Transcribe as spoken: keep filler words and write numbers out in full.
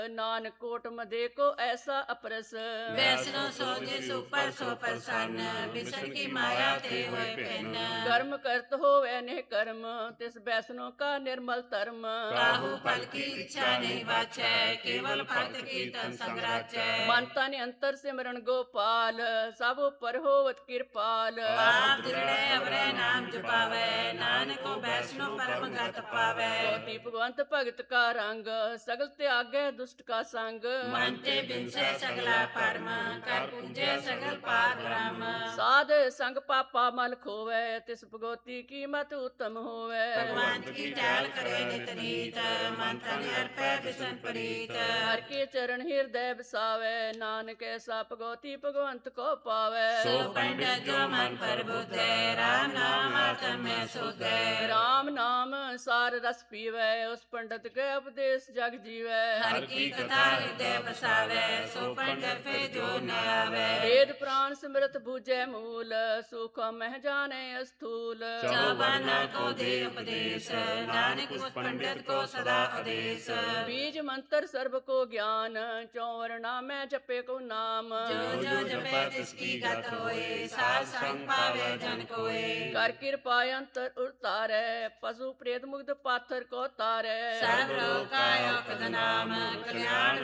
ਨਾਨਕ ਕੋਟਮ ਦੇ ਕੋ ਐਸਾ ਅਪਰਸ। ਵੈਸਨੋ ਸੋ ਜਿਸ ਉਪਰ ਸੋ ਪ੍ਰਸੰਨ, ਵਿਸ਼ਨ ਕੀ ਮਾਇਆ ਤੇ ਹੋਏ ਭਿੰਨ। ਕਰਮ ਕਰਤ ਹੋਵੇ ਨਿਹ ਕਰਮ, ਤਿਸ ਬੈਸਨੋ ਕਾ ਨਿਰਮਲ ਧਰਮ। ਕਾਹੂ ਫਲ ਕੀ ਇੱਛਾ ਨਹੀਂ ਵਾਚੈ, ਕੇਵਲ ਭਗਤ ਕੀਰਤਨ ਸੰਗ ਰਾਚੈ। ਮਨ ਤਨ ਅੰਤਰ ਸਿਮਰਨ ਗੋਪਾਲ, ਸਭ ਉਪਰ ਹੋਵਤ ਕਿਰਪਾਲ। ਆਪ ਦ੍ਰਿੜੈ ਅਵਰੈ ਨਾਮ ਜਪਾਵੈ, ਨਾਨਕੋ ਵੈਸਨੋ ਪਰਮ ਗਤ ਪਾਵੈ। ਕੋਟਿ ਭਗਵੰਤ ਭਗਤ ਕਾ ਰੰਗ, ਸਗਲ ਤਿਆਗੈ ਦੁਸ਼ਟ ਕਾ ਸੰਗ। ਮਨ ਤੇ ਬਿਨਸੈ ਸਗਲਾ ਭਰਮ, ਕਰ ਪੂਜੈ ਸਗਲ ਪਾਰ ਬ੍ਰਹਮ। ਸਾਧ ਸੰਗ ਪਾਪਾ ਮਲ ਖੋਵੈ, ਤਿਸ ਭਗਵਤੀ ਕੀਮਤ ਉਤਮ ਹੋਵੈ। ਭਗਵੰਤ ਕੀ ਟਹਿਲ ਕਰੇ ਨਿਤ ਨੀਤ, ਮਨ ਤਨ ਅਰਪੈ ਬਿਸਨ ਪ੍ਰੀਤ। ਹਰ ਕੇ ਚਰਨ ਹਿਰਦੈ ਬਸਾਵੈ, ਨਾਨਕ ਐਸਾ ਭਗਵਤੀ ਭਗਵੰਤ ਕੋ ਪਾਵੈ। ਸੋ ਪੰਡਤ ਜੋ ਮਨ ਪਰ ਬੁੱਧੈ, ਰਾਮ ਨਾਮ ਆਤਮ ਮੈਂ ਸੁਧੈ। ਰਾਮ ਨਾਮ ਸਾਰ ਰਸ ਪੀਵੈ, ਉਸ ਪੰਡਤ ਕੇ ਉਪਦੇਸ਼ ਜਗ ਜੀਵੈ। ਹਰਿ ਕੀ ਕਥਾ ਹਿਰਦੈ ਬਸਾਵੈ, ਸੋ ਪੰਡਤ ਫੇ ਜੋ ਨ ਆਵੈ। ਵੇਦ ਪ੍ਰਾਨ ਸਿਮਰਤ ਬੂਝੈ ਮੂਲ, ਸੁਖ ਮਹਿ ਜਾਣੈ ਅਸਥੂਲ। ਚੌਬਾਨਾ ਕੋ ਦੇ ਉਪਦੇਸ਼, ਨਾਨਕ ਉਸ ਪੰਡਤ ਕੋ ਸਦਾ ਆਦੇਸ਼। ਬੀਜ ਮੰਤਰ ਸਰਬ ਕੋ ਗਿਆਨ, ਚੌਵਰ ਨਾਮੈ ਜਪੇ ਕੋ ਨਾਮ। ਜੋ ਜੋ ਜਪੈ ਤਿਸ ਕੀ ਗਤ ਹੋਏ, ਸਾਧ ਸੰਗ ਪਾਵੈ ਜਨ ਕੋਏ। ਕਰ ਕਿਰਪਾ ਅੰਤਰ ਉਤਾਰੈ, ਪਸ਼ੂ ਪ੍ਰੇਤ ਮੁਗਧ ਪਾਥਰ ਕੋ ਤਾਰੈ। ਸਰਬ ਲੋਕ ਕਾ ਔਖਦ ਨਾਮ, ਕਲਿਆਣ